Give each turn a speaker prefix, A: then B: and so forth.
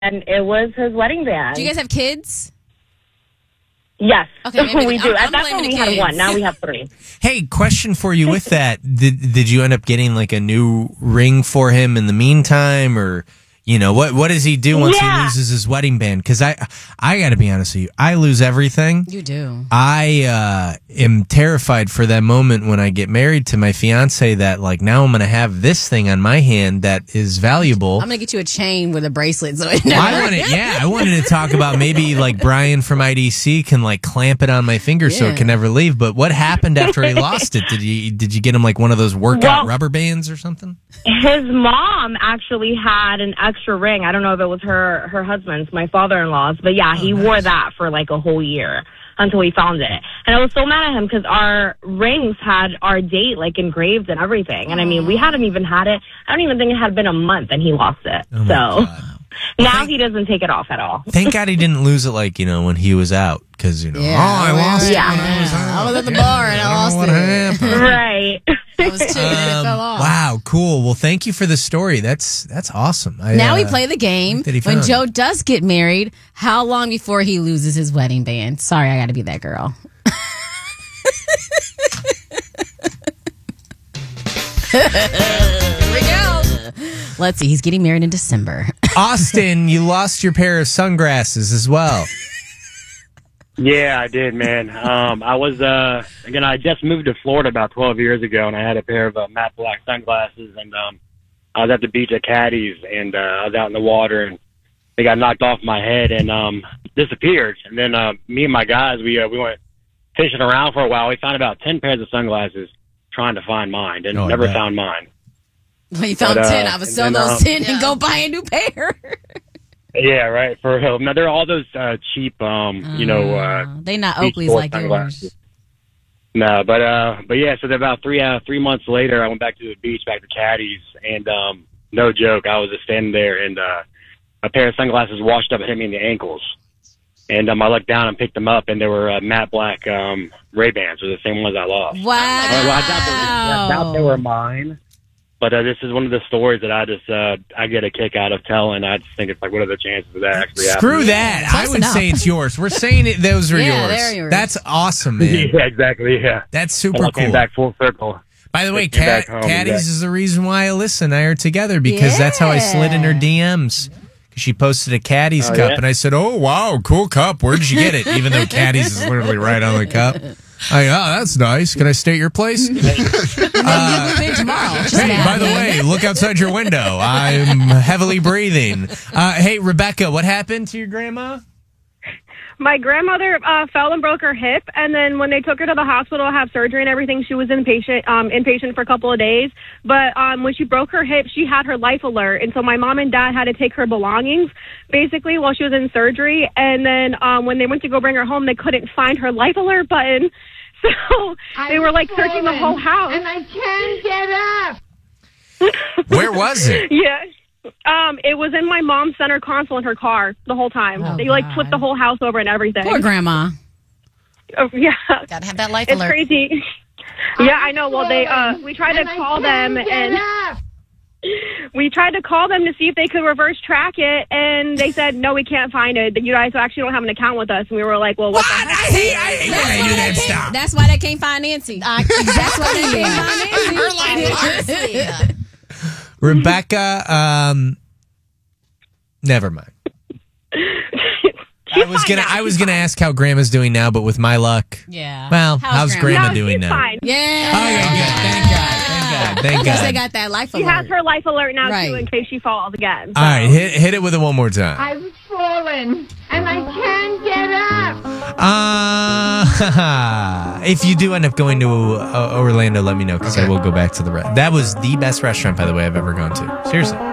A: and it was his wedding band.
B: Do you guys have kids?
A: Yes,
B: Okay, maybe
A: we do.
B: I'm
A: At that
B: blaming
A: time, we
B: the
A: had
B: kids.
A: one. Now we have 3.
C: Hey, question for you with that. Did you end up getting like a new ring for him in the meantime, or what does he do once he loses his wedding band? Because I got to be honest with you, I lose everything.
B: You do.
C: I am terrified for that moment when I get married to my fiance that like now I'm going to have this thing on my hand that is valuable.
B: I'm going to get you a chain with a bracelet. So
C: I wanted to talk about maybe like Brian from IDC can like clamp it on my finger so it can never leave. But what happened after he lost it? Did you get him like one of those workout rubber bands or something?
A: His mom actually had an extra ring. I don't know if it was her husband's, my father-in-law's, but he wore that for like a whole year until he found it. And I was so mad at him because our rings had our date like engraved and everything. And I mean, we hadn't even had it. I don't even think it had been a month and he lost it. Now he doesn't take it off at all.
C: Thank God he didn't lose it like, when he was out. Because, I lost it.
B: I was at the bar and I lost it.
A: Right.
B: I was chilling and it fell off.
C: Wow, cool. Well, thank you for the story. That's awesome.
B: Now we play the game. When Joe does get married, how long before he loses his wedding band? Sorry, I got to be that girl. Here we go. Let's see. He's getting married in December.
C: Austin, you lost your pair of sunglasses as well.
D: Yeah, I did, man. I just moved to Florida about 12 years ago, and I had a pair of matte black sunglasses, and I was at the beach at Caddy's, and I was out in the water, and they got knocked off my head and disappeared. And then me and my guys, we went fishing around for a while. We found about 10 pairs of sunglasses trying to find mine, and never found mine.
B: Well, you found 10. I would sell those 10 and go buy a new pair.
D: Yeah, right, for real. Now, they're all those cheap,
B: they not Oakley's like
D: sunglasses.
B: yours.
D: No, but yeah, so then about 3 months later, I went back to the beach, back to Caddy's, and no joke, I was just standing there, and a pair of sunglasses washed up and hit me in the ankles. And I looked down and picked them up, and they were matte black Ray-Bans, or the same ones I lost.
B: Wow.
D: I doubt they were mine. But this is one of the stories that I get a kick out of telling. I just think it's like, what are the chances of that actually happening?
C: Screw that. I would say it's yours. We're saying those are yours.
B: They're yours.
C: That's awesome, man.
D: Yeah, exactly, yeah.
C: That's super
D: cool.
C: cool.
D: Came back full circle.
C: By the way, Caddy's is the reason why Alyssa and I are together, because that's how I slid in her DMs. She posted a Caddy's cup, and I said, "Oh, wow, cool cup. Where did you get it?" Even though Caddy's is literally right on the cup. That's nice. Can I stay at your place? Hey, by the way, look outside your window. I'm heavily breathing. Hey, Rebecca, what happened to your grandma?
E: My grandmother fell and broke her hip, and then when they took her to the hospital to have surgery and everything, she was inpatient for a couple of days. But when she broke her hip, she had her life alert, and so my mom and dad had to take her belongings, basically, while she was in surgery. And then when they went to go bring her home, they couldn't find her life alert button, so they were like searching the whole house.
F: And I can't get up.
C: Where was it?
E: Yeah. It was in my mom's center console in her car the whole time. They flipped the whole house over and everything.
B: Poor grandma.
E: Yeah.
B: Gotta have that life
E: it's
B: alert.
E: Crazy. Yeah, I know. Well, we tried to call them and we tried to call them to see if they could reverse track it, and they said, no, we can't find it. You guys actually don't have an account with us. And we were like, well, what the heck?
C: I hate when they do that stuff.
B: That's why they can't find Nancy. That's why they can't find Nancy.
C: Her life alert. Rebecca, never mind. I was gonna ask how Grandma's doing now, but with my luck, well, how's Grandma doing now?
E: Fine.
B: Yeah.
C: Okay, good. Thank God.
B: They got that life alert.
E: She has her life alert now too, in case she falls again. So.
C: All right, hit it with it one more time.
F: I've fallen and I can't get up.
C: If you do end up going to Orlando, let me know, because I will go back to the restaurant. That was the best restaurant, by the way, I've ever gone to. Seriously.